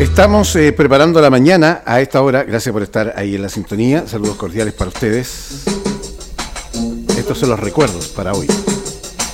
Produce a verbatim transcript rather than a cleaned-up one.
Estamos eh, preparando la mañana a esta hora. Gracias por estar ahí en la sintonía. Saludos cordiales para ustedes. Estos son los recuerdos para hoy.